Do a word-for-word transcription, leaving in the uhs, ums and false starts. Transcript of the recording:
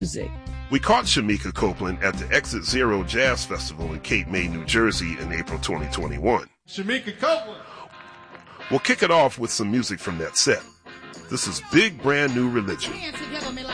music. We caught Shamika Copeland at the Exit Zero Jazz Festival in Cape May, New Jersey in April twenty twenty-one. Shamika Copeland! We'll kick it off with some music from that set. This is Big Brand New Religion.